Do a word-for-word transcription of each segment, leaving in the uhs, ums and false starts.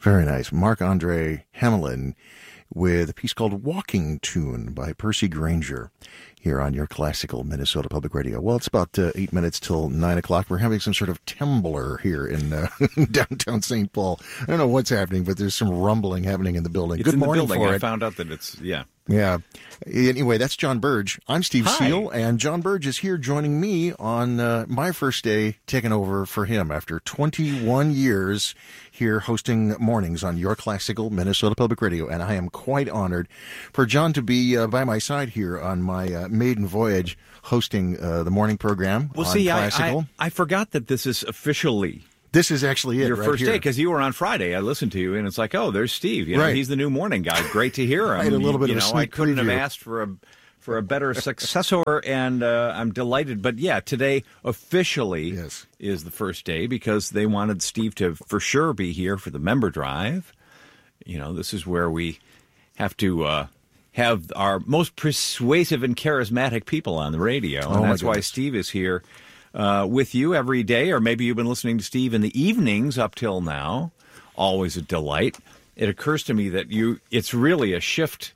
Very nice. Marc-Andre Hamelin with a piece called Walking Tune by Percy Granger here on your classical Minnesota Public Radio. Well, it's about uh, eight minutes till nine o'clock. We're having some sort of temblor here in uh, downtown Saint Paul. I don't know what's happening, but there's some rumbling happening in the building. It's Good in morning the building. for I it. found out that it's, yeah. Yeah. Anyway, that's John Burge. I'm Steve Hi. Seal, and John Burge is here joining me on uh, my first day taking over for him after twenty-one years here hosting mornings on your classical Minnesota Public Radio. And I am quite honored for John to be uh, by my side here on my uh, maiden voyage hosting uh, the morning program Well, on see, I, classical. I, I forgot that this is officially This is actually it your right first here. day, because you were on Friday. I listened to you, and it's like, oh, there's Steve. You know, Right. He's the new morning guy. Great to hear him. I had a little bit you of a know, sneak I couldn't preview. have asked for a for a better successor, and uh, I'm delighted. But yeah, today officially Yes. is the first day because they wanted Steve to for sure be here for the member drive. You know, this is where we have to uh, have our most persuasive and charismatic people on the radio, Oh, and my that's why goodness. Steve is here uh, with you every day, or maybe you've been listening to Steve in the evenings up till now. Always a delight. It occurs to me that you it's really a shift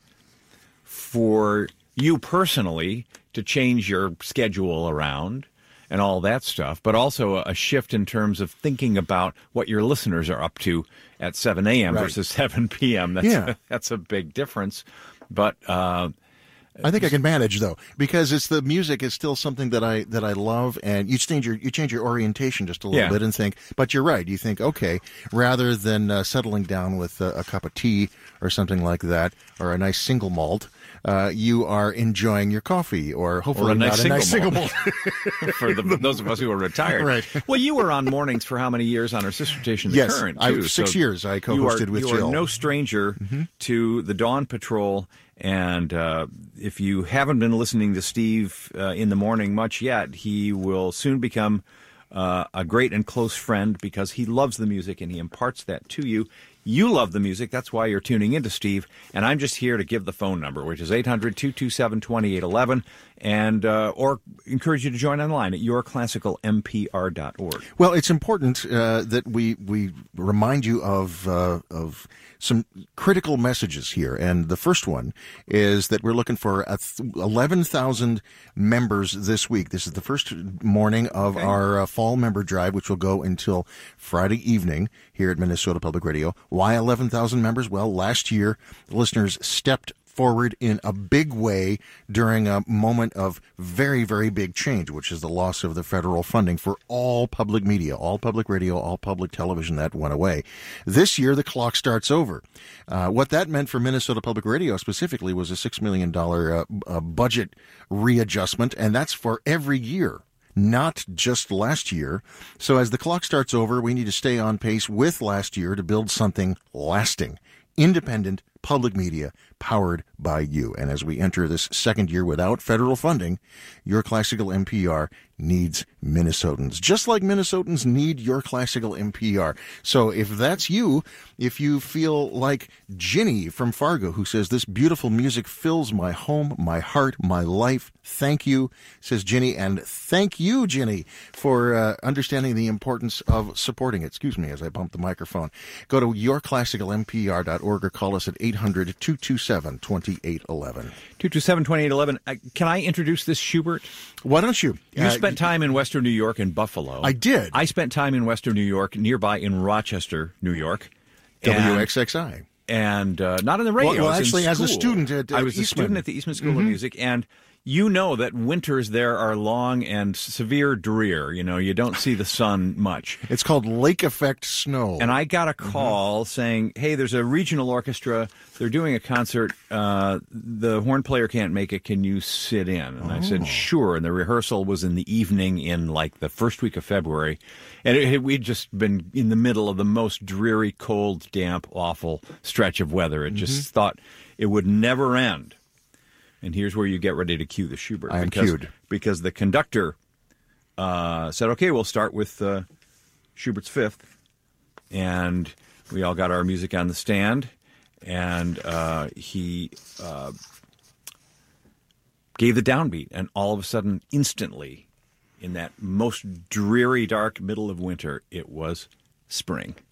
for you personally to change your schedule around and all that stuff, but also a shift in terms of thinking about what your listeners are up to at seven a.m. Right. versus seven p.m. That's, Yeah. that's a big difference. But uh, I think I can manage though, because it's the music is still something that I that I love, and you change your you change your orientation just a little Yeah. bit and think. But you're right. You think, okay, rather than uh, settling down with a, a cup of tea or something like that, or a nice single malt, uh, you are enjoying your coffee, or hopefully Or a nice not a nice single single malt. malt. for the, those of us who are retired. Right. Well, you were on mornings for how many years on our sister station, The Yes, Current, I- too. six So years I you co-hosted are, with you Jill. are no stranger to the Dawn Patrol. And uh, if you haven't been listening to Steve uh, in the morning much yet, he will soon become uh, a great and close friend because he loves the music and he imparts that to you. You love the music. That's why you're tuning into Steve. And I'm just here to give the phone number, which is eight hundred, two two seven, two eight one one, and uh, or encourage you to join online at your classical m p r dot org. Well, it's important uh, that we we remind you of uh, of some critical messages here, and the first one is that we're looking for a th- eleven thousand members this week. This is the first morning of Okay. our uh, fall member drive, which will go until Friday evening here at Minnesota Public Radio. Why eleven thousand members? Well, last year the listeners stepped forward in a big way during a moment of very, very big change, which is the loss of the federal funding for all public media, all public radio, all public television. That went away. This year, the clock starts over. Uh, what that meant for Minnesota Public Radio specifically was a six million dollars uh, uh, budget readjustment, and that's for every year, not just last year. So as the clock starts over, we need to stay on pace with last year to build something lasting, independent public media powered by you. And as we enter this second year without federal funding, your classical N P R needs Minnesotans, just like Minnesotans need your classical N P R. So if that's you, if you feel like Ginny from Fargo, who says, this beautiful music fills my home, my heart, my life, thank you, says Ginny, and thank you, Ginny, for uh, understanding the importance of supporting it. Excuse me as I bump the microphone. Go to your classical m p r dot org or call us at eight hundred, two two seven, two eight one one. two two seven, two eight one one. Uh, can I introduce this Schubert? Why don't you? You Uh, spent time in Western New York and Buffalo. I did. I spent time in Western New York, nearby in Rochester, New York. And- W X X I. And uh, not in the radio. Well, well, I was actually, in as a school. student at, uh, I was a Eastman. student at the Eastman School of Music, and you know that winters there are long and severe drear. You know, you don't see the sun much. It's called Lake Effect Snow. And I got a call saying, hey, there's a regional orchestra. They're doing a concert. Uh, the horn player can't make it. Can you sit in? And I said, sure. And the rehearsal was in the evening in like the first week of February. And it, it, we'd just been in the middle of the most dreary, cold, damp, awful stretch of weather. It just thought it would never end. And here's where you get ready to cue the Schubert. I am because, cued. Because the conductor uh, said, okay, we'll start with uh, Schubert's Fifth. And we all got our music on the stand. And uh, he uh, gave the downbeat. And all of a sudden, instantly, in that most dreary, dark middle of winter, it was spring.